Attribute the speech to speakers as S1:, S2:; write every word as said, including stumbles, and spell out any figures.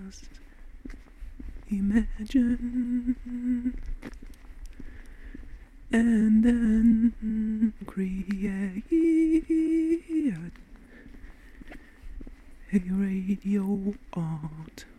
S1: just imagine and then create a radio art.